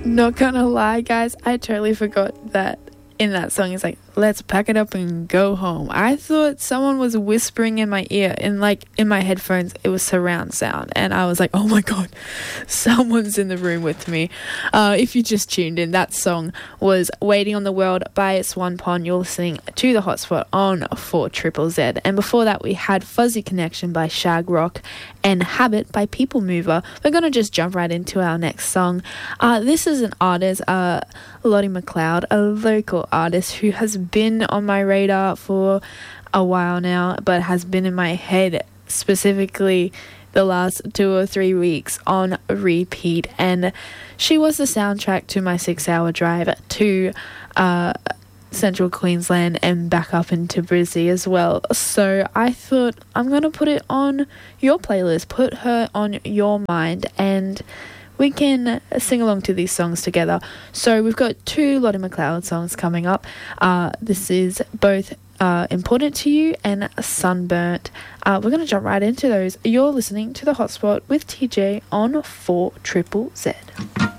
Not gonna lie, guys, I totally forgot that in that song it's like, let's pack it up and go home. I thought someone was whispering in my ear, and like in my headphones it was surround sound, and I was like, oh my god, someone's in the room with me. If you just tuned in, that song was Waiting on the World by Swan Pond. You're listening to The Hotspot on 4ZZZ, and before that we had Fuzzy Connection by Shag Rock and Habit by People Mover. We're gonna just jump right into our next song. This is an artist, Lottie McLeod, a local artist who has been on my radar for a while now, but has been in my head specifically the last 2 or 3 weeks on repeat, and she was the soundtrack to my 6-hour drive to Central Queensland and back up into Brizzy as well. So I thought I'm gonna put it on your playlist, put her on your mind, and we can sing along to these songs together. So we've got 2 Lottie McLeod songs coming up. This is both Important to You and Sunburnt. We're going to jump right into those. You're listening to The Hotspot with TJ on 4ZZZ.